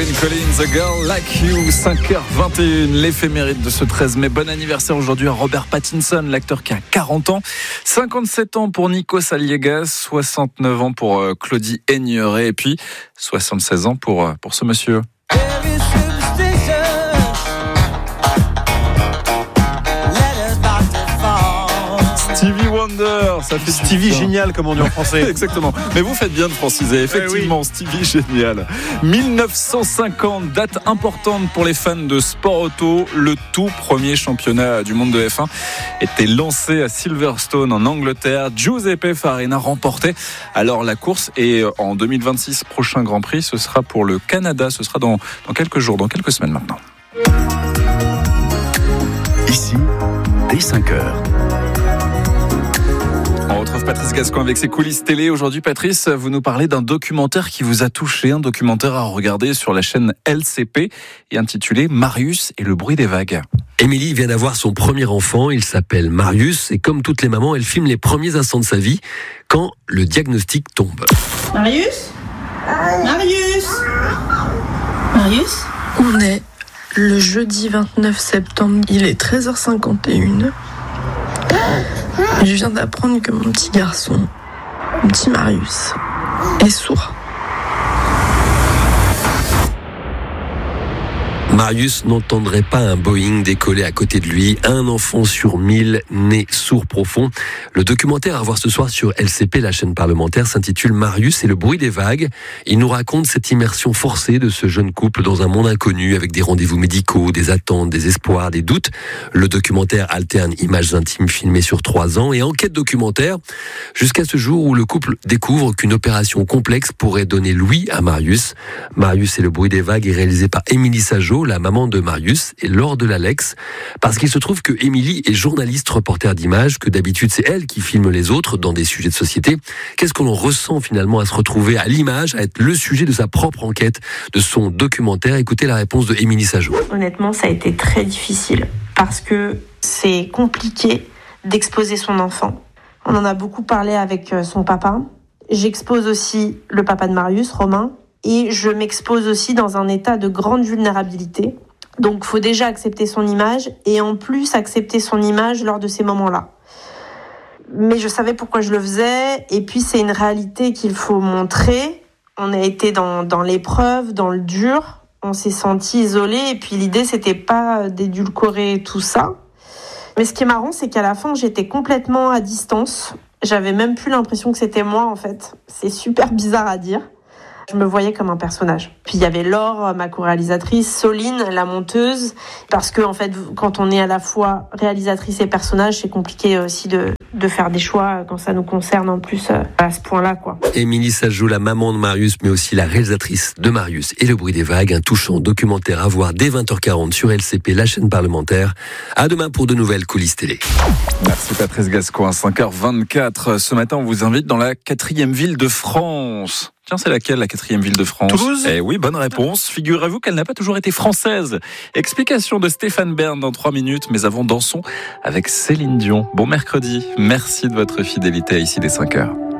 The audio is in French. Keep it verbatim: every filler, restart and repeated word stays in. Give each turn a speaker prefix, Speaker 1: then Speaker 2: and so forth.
Speaker 1: Edwin Collins, A Girl Like You, cinq heures vingt et une, l'éphéméride de ce treize mai. Bon anniversaire aujourd'hui à Robert Pattinson, l'acteur qui a quarante ans, cinquante-sept ans pour Nikos Aliagas, soixante-neuf ans pour euh, Claudie Aigneret et puis soixante-seize ans pour, euh, pour ce monsieur. Stevie Wonder, ça fait
Speaker 2: Stevie génial comme on dit en français.
Speaker 1: Exactement. Mais vous faites bien de franciser. Effectivement, oui. Stevie génial. dix-neuf cent cinquante, date importante pour les fans de sport auto. Le tout premier championnat du monde de F un était lancé à Silverstone en Angleterre. Giuseppe Farina remportait alors la course et en deux mille vingt-six, prochain Grand Prix, ce sera pour le Canada. Ce sera dans, dans quelques jours, dans quelques semaines maintenant.
Speaker 3: Ici, dès cinq heures.
Speaker 1: On retrouve Patrice Gascon avec ses coulisses télé. Aujourd'hui, Patrice, vous nous parlez d'un documentaire qui vous a touché, un documentaire à regarder sur la chaîne L C P et intitulé Marius et le bruit des vagues.
Speaker 4: Émilie vient d'avoir son premier enfant, il s'appelle Marius et comme toutes les mamans, elle filme les premiers instants de sa vie quand le diagnostic tombe.
Speaker 5: Marius ? Marius ? Marius ?
Speaker 6: On est le jeudi vingt-neuf septembre, il est treize heures cinquante et une. Je viens d'apprendre que mon petit garçon, mon petit Marius, est sourd.
Speaker 4: Marius n'entendrait pas un Boeing décoller à côté de lui. Un enfant sur mille né sourd profond. Le documentaire à voir ce soir sur L C P, la chaîne parlementaire, s'intitule Marius et le bruit des vagues. Il nous raconte cette immersion forcée de ce jeune couple dans un monde inconnu avec des rendez-vous médicaux, des attentes, des espoirs, des doutes. Le documentaire alterne images intimes filmées sur trois ans et enquête documentaire jusqu'à ce jour où le couple découvre qu'une opération complexe pourrait donner l'ouïe à Marius. Marius et le bruit des vagues est réalisé par Émilie Sageau, la maman de Marius, et Laure de l'Alex, parce qu'il se trouve que Émilie est journaliste reporter d'images, que d'habitude c'est elle qui filme les autres dans des sujets de société. Qu'est-ce que l'on ressent finalement à se retrouver à l'image, à être le sujet de sa propre enquête, de son documentaire? Écoutez la réponse de Émilie Sageau.
Speaker 7: Honnêtement, ça a été très difficile, parce que c'est compliqué d'exposer son enfant. On en a beaucoup parlé avec son papa. J'expose aussi le papa de Marius, Romain, et je m'expose aussi dans un état de grande vulnérabilité. Donc, il faut déjà accepter son image et en plus accepter son image lors de ces moments-là. Mais je savais pourquoi je le faisais et puis c'est une réalité qu'il faut montrer. On a été dans, dans l'épreuve, dans le dur, on s'est senti isolé et puis l'idée, c'était pas d'édulcorer tout ça. Mais ce qui est marrant, c'est qu'à la fin, j'étais complètement à distance. J'avais même plus l'impression que c'était moi, en fait. C'est super bizarre à dire. Je me voyais comme un personnage. Puis il y avait Laure, ma co-réalisatrice, Soline, la monteuse, parce que en fait, quand on est à la fois réalisatrice et personnage, c'est compliqué aussi de, de faire des choix quand ça nous concerne en plus à ce point-là, quoi.
Speaker 4: Émilie Sageau, la maman de Marius, mais aussi la réalisatrice de Marius et le bruit des vagues, un touchant documentaire à voir dès vingt heures quarante sur L C P, la chaîne parlementaire. À demain pour de nouvelles coulisses télé.
Speaker 1: Merci Patrice Gascon, à cinq heures vingt-quatre. Ce matin, on vous invite dans la quatrième ville de France. Tiens, c'est laquelle, la quatrième ville de France?
Speaker 2: Toulouse.
Speaker 1: Eh oui, bonne réponse. Figurez-vous qu'elle n'a pas toujours été française. Explication de Stéphane Bern dans trois minutes, mais avant, dansons avec Céline Dion. Bon mercredi. Merci de votre fidélité à Ici des cinq heures.